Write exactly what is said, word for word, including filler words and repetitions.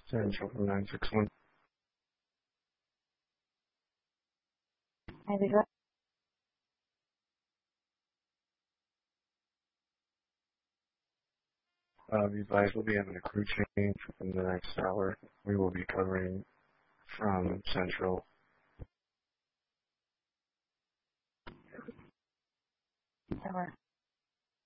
Central from nine six one. Maybe go. Uh, be advised we'll be having a crew change within the next hour. We will be covering from Central. Over.